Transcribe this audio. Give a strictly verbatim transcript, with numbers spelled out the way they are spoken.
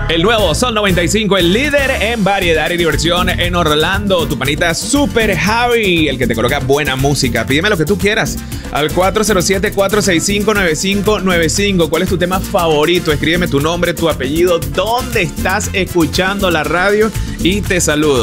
El nuevo Sol noventa y cinco, el líder en variedad y diversión en Orlando. Tu panita Super Javi, el que te coloca buena música. Pídeme lo que tú quieras al cuatro cero siete, cuatro seis cinco, nueve cinco nueve cinco. ¿Cuál es tu tema favorito? Escríbeme tu nombre, tu apellido, dónde estás escuchando la radio y te saludo.